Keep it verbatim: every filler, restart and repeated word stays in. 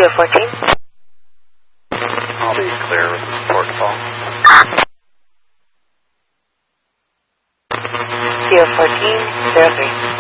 C O fourteen. I'll be clear with the support call. C O fourteen, zero three.